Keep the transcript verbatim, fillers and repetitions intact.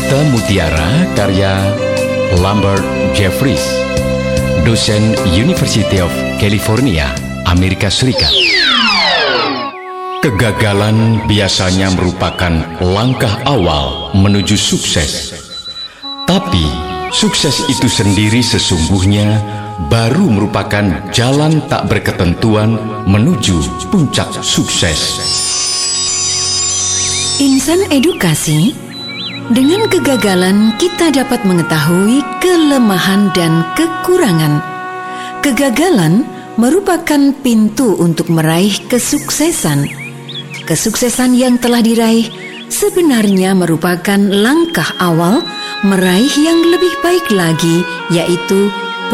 Cita Mutiara karya Lambert Jeffries, dosen University of California, Amerika Serikat. Kegagalan biasanya merupakan langkah awal menuju sukses. Tapi sukses itu sendiri sesungguhnya baru merupakan jalan tak berketentuan menuju puncak sukses. Insan edukasi, dengan kegagalan kita dapat mengetahui kelemahan dan kekurangan. Kegagalan merupakan pintu untuk meraih kesuksesan. Kesuksesan yang telah diraih sebenarnya merupakan langkah awal meraih yang lebih baik lagi, yaitu